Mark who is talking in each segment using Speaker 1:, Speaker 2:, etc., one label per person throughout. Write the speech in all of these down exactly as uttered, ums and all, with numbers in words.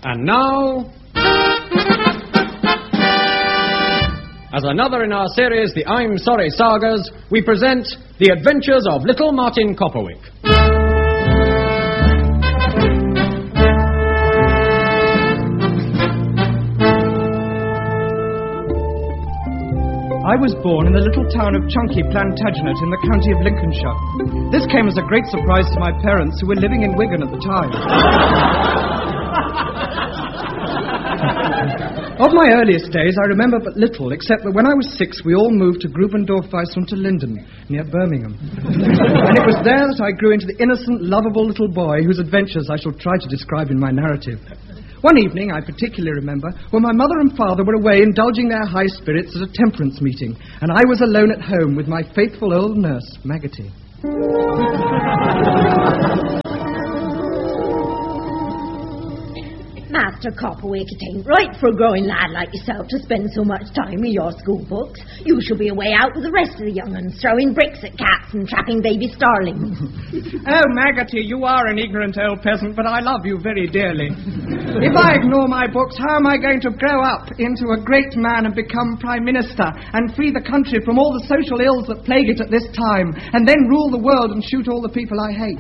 Speaker 1: And now, as another in our series, the I'm Sorry Sagas, we present The Adventures of Little Martin Copperwick.
Speaker 2: I was born in the little town of Chunky, Plantagenet, in the county of Lincolnshire. This came as a great surprise to my parents, who were living in Wigan at the time. Of my earliest days, I remember but little, except that when I was six, we all moved to Grubendorf-Weisland to Linden, near Birmingham. And it was there that I grew into the innocent, lovable little boy whose adventures I shall try to describe in my narrative. One evening, I particularly remember, when my mother and father were away indulging their high spirits at a temperance meeting, and I was alone at home with my faithful old nurse, Maggotty.
Speaker 3: Master Copperwick, it ain't right for a growing lad like yourself to spend so much time with your school books. You shall be away out with the rest of the young uns, throwing bricks at cats and trapping baby starlings.
Speaker 2: Oh, Maggotty, you are an ignorant old peasant, but I love you very dearly. If I ignore my books, how am I going to grow up into a great man and become Prime Minister and free the country from all the social ills that plague it at this time, and then rule the world and shoot all the people I hate?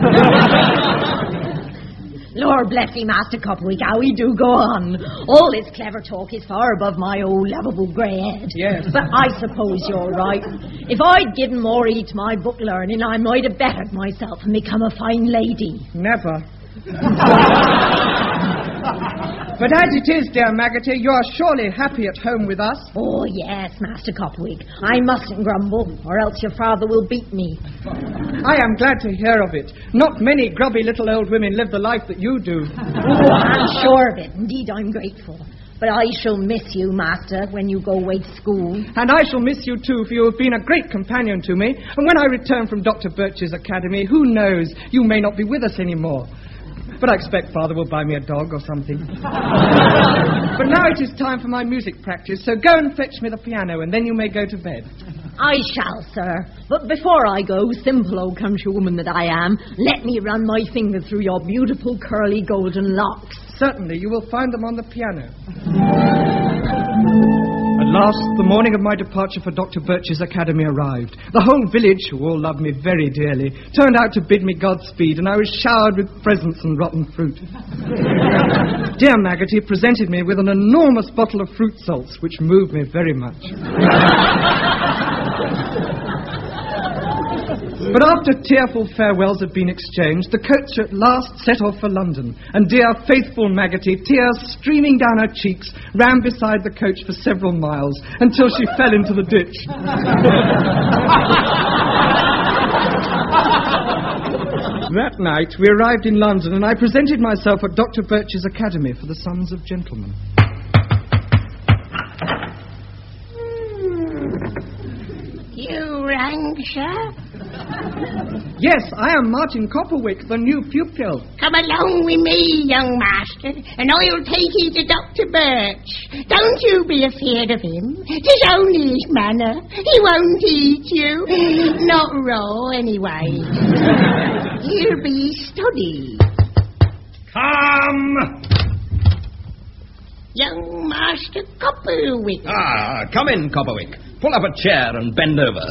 Speaker 3: Lord bless thee, Master Copperwick, how we do go on. All this clever talk is far above my old lovable grey head.
Speaker 2: Yes.
Speaker 3: But I suppose you're right. If I'd given more heed to my book learning, I might have bettered myself and become a fine lady.
Speaker 2: Never. But as it is, dear Maggotty, you are surely happy at home with us.
Speaker 3: Oh, yes, Master Copperwick. I mustn't grumble, or else your father will beat me.
Speaker 2: I am glad to hear of it. Not many grubby little old women live the life that you do.
Speaker 3: Oh, I'm sure of it. Indeed, I'm grateful. But I shall miss you, Master, when you go away to school.
Speaker 2: And I shall miss you, too, for you have been a great companion to me. And when I return from Doctor Birch's academy, who knows, you may not be with us anymore. But I expect Father will buy me a dog or something. But now it is time for my music practice, so go and fetch me the piano, and then you may go to bed.
Speaker 3: I shall, sir. But before I go, simple old country woman that I am, let me run my finger through your beautiful curly golden locks.
Speaker 2: Certainly, you will find them on the piano. At last, the morning of my departure for Doctor Birch's academy arrived. The whole village, who all loved me very dearly, turned out to bid me Godspeed, and I was showered with presents and rotten fruit. Dear Maggotty presented me with an enormous bottle of fruit salts, which moved me very much. But after tearful farewells had been exchanged, the coach at last set off for London, and dear faithful Maggotty, tears streaming down her cheeks, ran beside the coach for several miles until she fell into the ditch. That night we arrived in London, and I presented myself at Doctor Birch's academy for the Sons of Gentlemen.
Speaker 4: You rang, sir?
Speaker 2: Yes, I am Martin Copperwick, the new pupil.
Speaker 4: Come along with me, young master, and I'll take you to Doctor Birch. Don't you be afeard of him. 'Tis only his manner. He won't eat you. Not raw, anyway. He'll be study.
Speaker 1: Come!
Speaker 4: Young Master Copperwick.
Speaker 5: Ah, come in, Copperwick. Pull up a chair and bend over.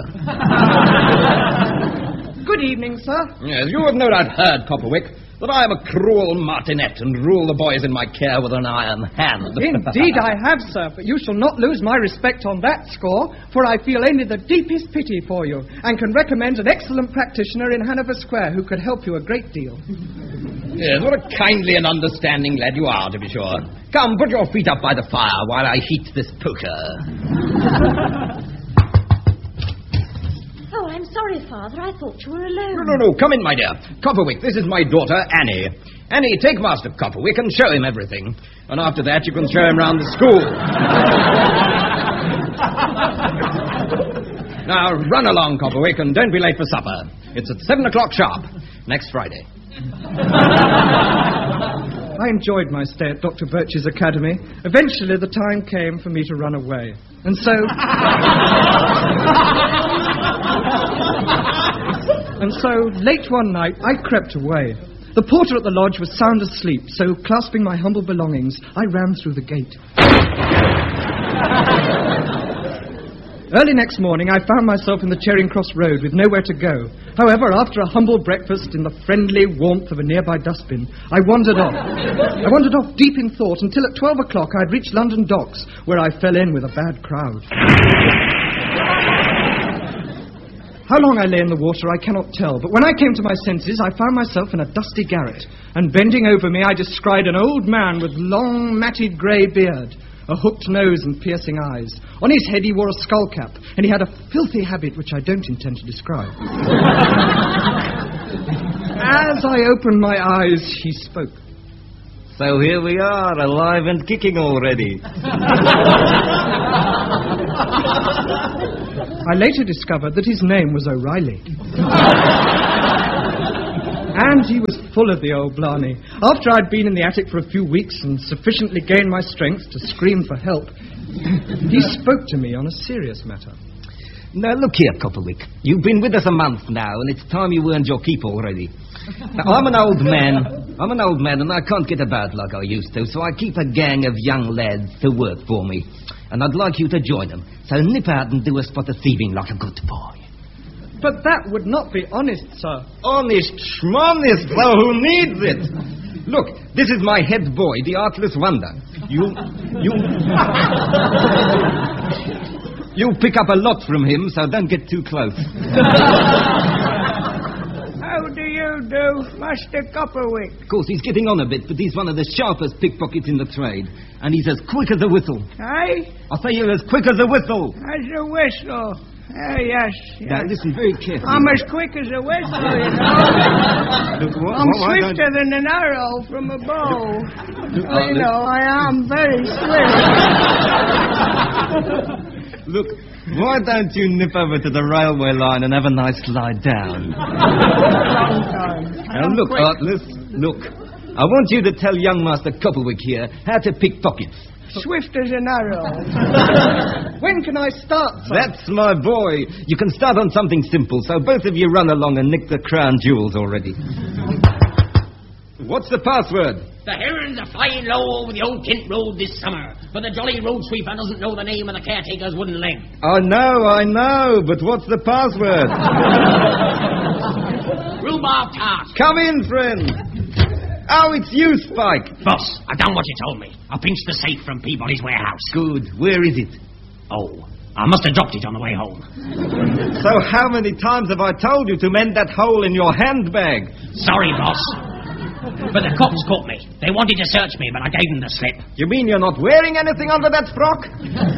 Speaker 2: Good evening, sir.
Speaker 5: Yes, you have no doubt heard, Copperwick, that I am a cruel martinet and rule the boys in my care with an iron hand.
Speaker 2: Indeed I have, sir, but you shall not lose my respect on that score, for I feel only the deepest pity for you, and can recommend an excellent practitioner in Hanover Square who could help you a great deal.
Speaker 5: Yes, what a kindly and understanding lad you are, to be sure. Come, put your feet up by the fire while I heat this poker.
Speaker 3: Oh, I'm sorry, Father. I thought you were alone.
Speaker 5: No, no, no. Come in, my dear. Copperwick, this is my daughter, Annie. Annie, take Master Copperwick and show him everything. And after that, you can show him round the school. Now, run along, Copperwick, and don't be late for supper. It's at seven o'clock sharp, next Friday.
Speaker 2: I enjoyed my stay at Doctor Birch's academy. Eventually, the time came for me to run away. And so... and so, late one night, I crept away. The porter at the lodge was sound asleep, so clasping my humble belongings, I ran through the gate. Early next morning, I found myself in the Charing Cross Road with nowhere to go. However, after a humble breakfast in the friendly warmth of a nearby dustbin, I wandered off. I wandered off deep in thought until at twelve o'clock I'd reached London Docks, where I fell in with a bad crowd. How long I lay in the water, I cannot tell, but when I came to my senses, I found myself in a dusty garret, and bending over me, I descried an old man with long, matted grey beard, a hooked nose and piercing eyes. On his head he wore a skull cap, and he had a filthy habit which I don't intend to describe. As I opened my eyes, he spoke.
Speaker 5: So here we are, alive and kicking already.
Speaker 2: I later discovered that his name was O'Reilly. And he was full of the old blarney. After I'd been in the attic for a few weeks and sufficiently gained my strength to scream for help, he spoke to me on a serious matter.
Speaker 5: Now, look here, Copperwick. You've been with us a month now, and it's time you earned your keep already. Now, I'm an old man. I'm an old man, and I can't get about like I used to, so I keep a gang of young lads to work for me. And I'd like you to join them. So nip out and do a spot of thieving like a good boy.
Speaker 2: But that would not be honest, sir.
Speaker 5: Honest, schmonest, though who needs it? Look, this is my head boy, the Artless Wonder. You... You... You'll pick up a lot from him, so don't get too close.
Speaker 4: How do you do, Master Copperwick?
Speaker 5: Of course, he's getting on a bit, but he's one of the sharpest pickpockets in the trade. And he's as quick as a whistle.
Speaker 4: Aye?
Speaker 5: I say you're as quick as a whistle.
Speaker 4: As a whistle. Oh, yes, yes.
Speaker 5: Now, listen very carefully.
Speaker 4: I'm as quick as a whistle, you know.
Speaker 5: Look, what,
Speaker 4: I'm
Speaker 5: what,
Speaker 4: swifter than an arrow from a bow.
Speaker 5: Look,
Speaker 4: Oh, you know, I am very swift.
Speaker 5: Look, why don't you nip over to the railway line and have a nice lie down?
Speaker 4: Long time.
Speaker 5: Now, look, Artless, look. I want you to tell young Master Copperwick here how to pick pockets.
Speaker 4: Swift as an arrow.
Speaker 2: When can I start, sir?
Speaker 5: That's my boy. You can start on something simple, so both of you run along and nick the crown jewels already. What's the password?
Speaker 6: The herons are flying low over the old Kent Road this summer, but the jolly road sweeper doesn't know the name of the caretaker's wooden leg.
Speaker 5: I know, I know, but what's the password?
Speaker 6: Rhubarb tart.
Speaker 5: Come in, friend. Oh, it's you, Spike.
Speaker 6: Boss, I've done what you told me. I pinched the safe from Peabody's warehouse.
Speaker 5: Good. Where is it?
Speaker 6: Oh, I must have dropped it on the way home.
Speaker 5: So how many times have I told you to mend that hole in your handbag?
Speaker 6: Sorry, boss. But the cops caught me. They wanted to search me, but I gave them the slip.
Speaker 5: You mean you're not wearing anything under that frock?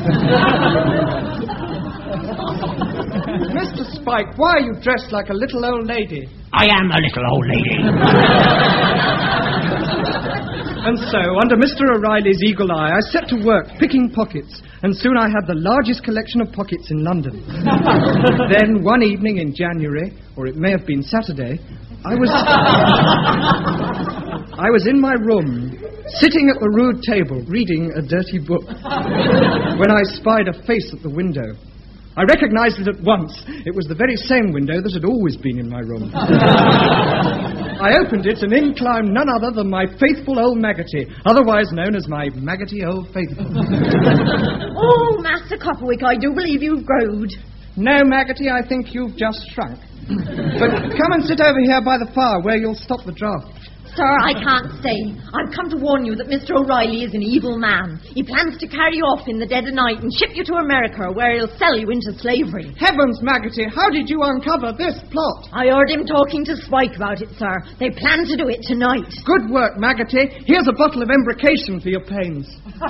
Speaker 2: Mister Spike, why are you dressed like a little old lady?
Speaker 6: I am a little old lady.
Speaker 2: And so, under Mister O'Reilly's eagle eye, I set to work picking pockets, and soon I had the largest collection of pockets in London. Then, one evening in January, or it may have been Saturday, I was... I was in my room, sitting at the rude table, reading a dirty book, when I spied a face at the window. I recognized it at once. It was the very same window that had always been in my room. I opened it, and in climbed none other than my faithful old Maggotty, otherwise known as my Maggotty Old Faithful.
Speaker 3: Oh, Master Copperwick, I do believe you've growed.
Speaker 2: No, Maggotty, I think you've just shrunk. But come and sit over here by the fire where you'll stop the draught.
Speaker 3: Sir, I can't stay. I've come to warn you that Mister O'Reilly is an evil man. He plans to carry you off in the dead of night and ship you to America, where he'll sell you into slavery.
Speaker 2: Heavens, Maggotty, how did you uncover this plot?
Speaker 3: I heard him talking to Spike about it, sir. They plan to do it tonight.
Speaker 2: Good work, Maggotty. Here's a bottle of embrocation for your pains.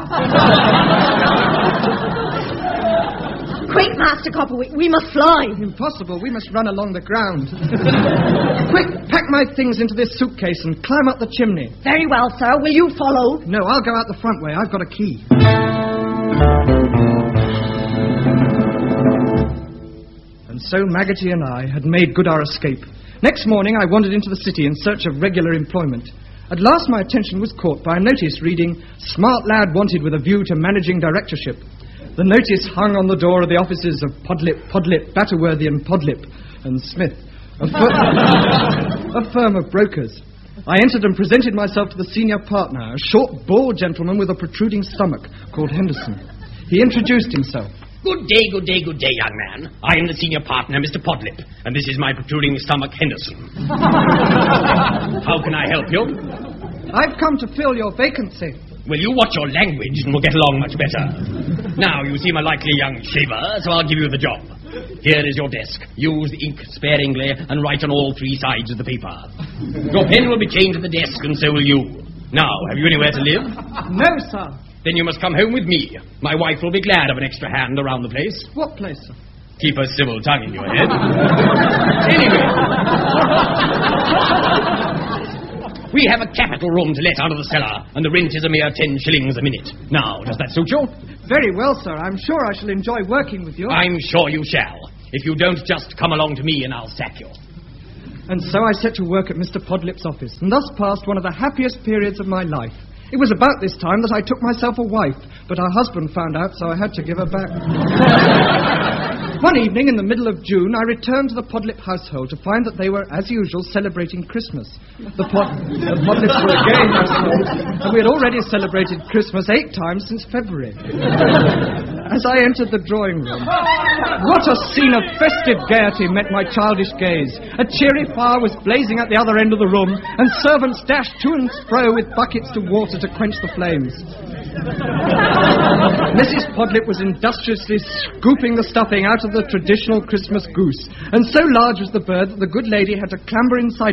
Speaker 3: Quick, Master Copperwick, we must fly.
Speaker 2: Impossible, we must run along the ground. Quick, pack my things into this suitcase and climb up the chimney.
Speaker 3: Very well, sir. Will you follow?
Speaker 2: No, I'll go out the front way. I've got a key. And so Maggotty and I had made good our escape. Next morning I wandered into the city in search of regular employment. At last my attention was caught by a notice reading, "Smart lad wanted with a view to managing directorship." The notice hung on the door of the offices of Podlip, Podlip, Batterworthy and Podlip and Smith, a, fir- a firm of brokers. I entered and presented myself to the senior partner, a short, bald gentleman with a protruding stomach called Henderson. He introduced himself.
Speaker 6: Good day, good day, good day, young man. I am the senior partner, Mister Podlip, and this is my protruding stomach, Henderson. How can I help you?
Speaker 2: I've come to fill your vacancy.
Speaker 6: Well, you watch your language and we'll get along much better. Now, you seem a likely young shaver, so I'll give you the job. Here is your desk. Use the ink sparingly and write on all three sides of the paper. Your pen will be chained to the desk, and so will you. Now, have you anywhere to live?
Speaker 2: No, sir.
Speaker 6: Then you must come home with me. My wife will be glad of an extra hand around the place.
Speaker 2: What place, sir?
Speaker 6: Keep a civil tongue in your head. Anyway. We have a capital room to let out of the cellar, and the rent is a mere ten shillings a minute. Now, does that suit you?
Speaker 2: Very well, sir. I'm sure I shall enjoy working with you.
Speaker 6: I'm sure you shall. If you don't, just come along to me and I'll sack you.
Speaker 2: And so I set to work at Mister Podlip's office, and thus passed one of the happiest periods of my life. It was about this time that I took myself a wife, but her husband found out, so I had to give her back. One evening in the middle of June, I returned to the Podlip household to find that they were, as usual, celebrating Christmas. The, Pod- the Podlips were a gay household, and we had already celebrated Christmas eight times since February. As I entered the drawing room, what a scene of festive gaiety met my childish gaze. A cheery fire was blazing at the other end of the room, and servants dashed to and fro with buckets of water to quench the flames. Missus Podlip was industriously scooping the stuffing out of the traditional Christmas goose, and so large was the bird that the good lady had to clamber inside